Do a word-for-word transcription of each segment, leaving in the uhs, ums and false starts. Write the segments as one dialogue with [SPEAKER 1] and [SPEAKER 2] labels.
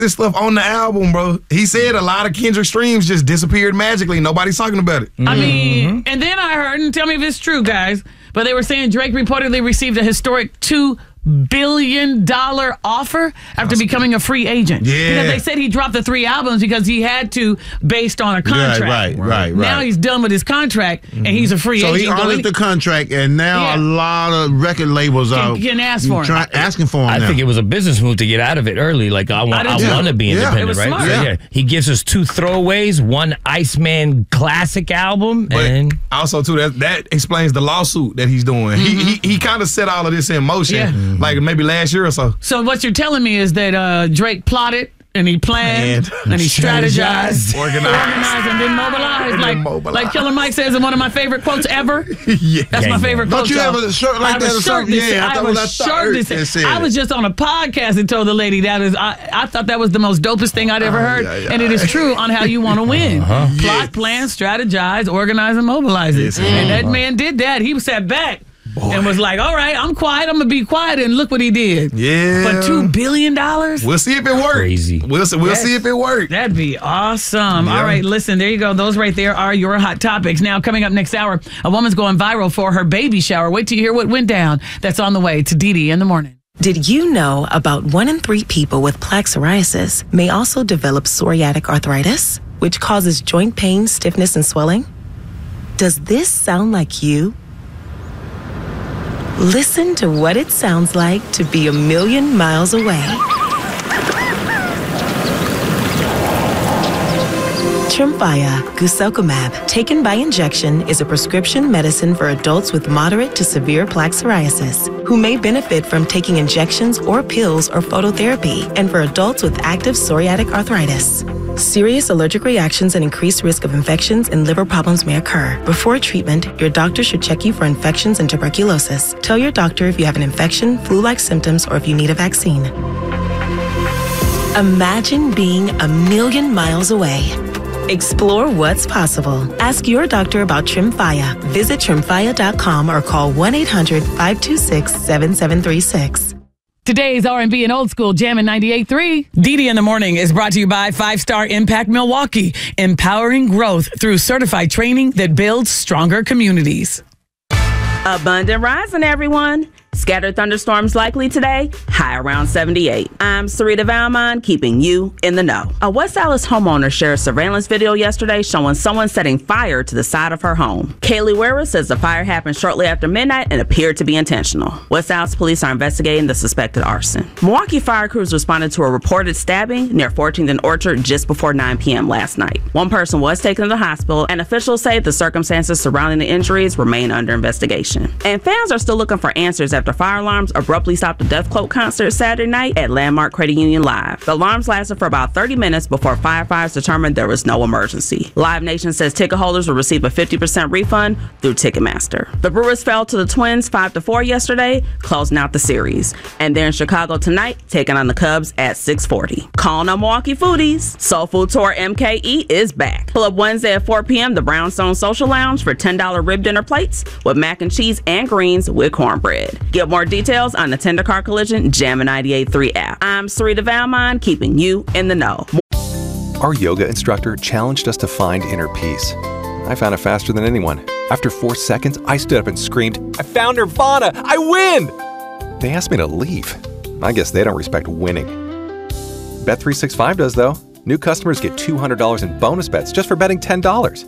[SPEAKER 1] this stuff on the album, bro. He said a lot of Kendrick streams just disappeared magically. Nobody's talking about it.
[SPEAKER 2] I mean, and then I heard, and tell me if it's true, guys, but they were saying Drake reportedly received a historic two billion dollar offer after becoming a free agent.
[SPEAKER 1] Yeah.
[SPEAKER 2] Because they said he dropped the three albums because he had to based on a contract.
[SPEAKER 3] Right, right, right.
[SPEAKER 2] Now
[SPEAKER 3] right.
[SPEAKER 2] he's done with his contract mm-hmm. and he's a free
[SPEAKER 3] so
[SPEAKER 2] agent.
[SPEAKER 3] So he honored the contract, and now
[SPEAKER 2] yeah.
[SPEAKER 3] a lot of record labels are
[SPEAKER 2] can, can ask for
[SPEAKER 3] try, asking for him.
[SPEAKER 4] I
[SPEAKER 3] now.
[SPEAKER 4] think it was a business move to get out of it early. Like I want, I,
[SPEAKER 2] I
[SPEAKER 4] want to be
[SPEAKER 2] yeah.
[SPEAKER 4] independent, right?
[SPEAKER 2] Smart.
[SPEAKER 4] So, yeah. He gives us two throwaways, one Iceman classic album,
[SPEAKER 1] but
[SPEAKER 4] and
[SPEAKER 1] also too that that explains the lawsuit that he's doing. Mm-hmm. He he, he kind of set all of this in motion,
[SPEAKER 2] yeah. mm-hmm.
[SPEAKER 1] like maybe last year or so.
[SPEAKER 2] So what you're telling me is that uh, Drake plotted and he planned and, and he strategized,
[SPEAKER 1] organized,
[SPEAKER 2] organized and then mobilized.
[SPEAKER 1] And
[SPEAKER 2] like,
[SPEAKER 1] then mobilized.
[SPEAKER 2] like Killer Mike says in one of my favorite quotes ever.
[SPEAKER 1] yeah.
[SPEAKER 2] That's my favorite quote.
[SPEAKER 3] Don't you have a shirt like
[SPEAKER 2] I
[SPEAKER 3] that or something?
[SPEAKER 2] This,
[SPEAKER 3] yeah, I,
[SPEAKER 2] I
[SPEAKER 3] thought
[SPEAKER 2] was
[SPEAKER 3] I
[SPEAKER 2] shirt this.
[SPEAKER 3] that said
[SPEAKER 2] I was just on a podcast and told the lady that is. I, I thought that was the most dopest thing I'd ever
[SPEAKER 1] oh,
[SPEAKER 2] heard,
[SPEAKER 1] yeah, yeah.
[SPEAKER 2] and it is true on how you want to win.
[SPEAKER 4] Uh-huh.
[SPEAKER 2] Plot,
[SPEAKER 1] yes.
[SPEAKER 2] plan, strategize, organize, and mobilize it.
[SPEAKER 1] Yes,
[SPEAKER 2] and
[SPEAKER 1] uh-huh.
[SPEAKER 2] that man did that. He sat back. Boy. And was like, all right, I'm quiet. I'm going to be quiet. And look what he did.
[SPEAKER 1] Yeah.
[SPEAKER 2] For two billion dollars?
[SPEAKER 1] We'll see if it works.
[SPEAKER 4] Crazy.
[SPEAKER 1] We'll, see, we'll yes. see if it works.
[SPEAKER 2] That'd be awesome. Yeah. All right, listen, there you go. Those right there are your hot topics. Now, coming up next hour, a woman's going viral for her baby shower. Wait till you hear what went down. That's on the way to Dee Dee in the morning.
[SPEAKER 5] Did you know about one in three people with plaque psoriasis may also develop psoriatic arthritis, which causes joint pain, stiffness, and swelling? Does this sound like you? Listen to what it sounds like to be a million miles away. Tremfya guselkumab, taken by injection, is a prescription medicine for adults with moderate to severe plaque psoriasis who may benefit from taking injections or pills or phototherapy, and for adults with active psoriatic arthritis. Serious allergic reactions and increased risk of infections and liver problems may occur. Before treatment, your doctor should check you for infections and tuberculosis. Tell your doctor if you have an infection, flu-like symptoms, or if you need a vaccine. Imagine being a million miles away. Explore what's possible. Ask your doctor about Tremfya. Visit tremfya dot com or call one eight hundred five two six seven seven three six.
[SPEAKER 2] Today's R and B and Old School Jammin' ninety-eight point three. Dee Dee in the Morning is brought to you by Five Star Impact Milwaukee, empowering growth through certified training that builds stronger communities.
[SPEAKER 6] Abundant rising, everyone. Scattered thunderstorms likely today, high around seventy-eight. I'm Sarita Valmont, keeping you in the know. A West Dallas homeowner shared a surveillance video yesterday showing someone setting fire to the side of her home. Kaylee Wera says the fire happened shortly after midnight and appeared to be intentional. West Dallas police are investigating the suspected arson. Milwaukee fire crews responded to a reported stabbing near fourteenth and Orchard just before nine p.m. last night. One person was taken to the hospital, and officials say the circumstances surrounding the injuries remain under investigation. And fans are still looking for answers after fire alarms abruptly stopped the Death Cloak concert Saturday night at Landmark Credit Union Live. The alarms lasted for about thirty minutes before firefighters determined there was no emergency. Live Nation says ticket holders will receive a fifty percent refund through Ticketmaster. The Brewers fell to the Twins five to four yesterday, closing out the series. And they're in Chicago tonight, taking on the Cubs at six forty. Calling on Milwaukee foodies, Soul Food Tour M K E is back. Pull up Wednesday at four p.m. the Brownstone Social Lounge for ten dollars rib dinner plates with mac and cheese and greens with cornbread. Get more details on the Tender Car Collision Jammin' ninety-eight point three app. I'm Sarita Valmont, keeping you in the know.
[SPEAKER 7] Our yoga instructor challenged us to find inner peace. I found it faster than anyone. After four seconds, I stood up and screamed, "I found Nirvana! I win!" They asked me to leave. I guess they don't respect winning. Bet three sixty-five does, though. New customers get two hundred dollars in bonus bets just for betting ten dollars.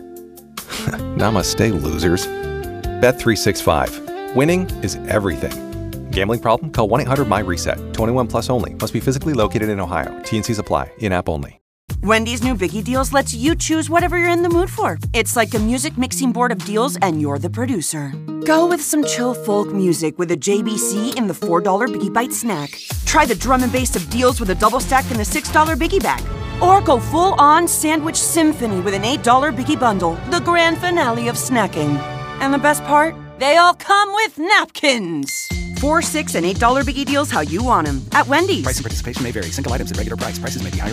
[SPEAKER 7] Namaste, losers. Bet three sixty-five. Winning is everything. Gambling problem? Call one eight hundred my reset. twenty-one plus only. Must be physically located in Ohio. T N Cs apply. In-app only.
[SPEAKER 8] Wendy's new Biggie Deals lets you choose whatever you're in the mood for. It's like a music mixing board of deals, and you're the producer. Go with some chill folk music with a J B C in the four dollar Biggie Bite snack. Try the drum and bass of deals with a double stack in the six dollar Biggie Bag. Or go full-on sandwich symphony with an eight dollar Biggie Bundle, the grand finale of snacking. And the best part? They all come with napkins. Four, six, and eight dollar Biggie Deals how you want them at Wendy's.
[SPEAKER 9] Price and participation may vary. Single items at regular price. Prices may be higher.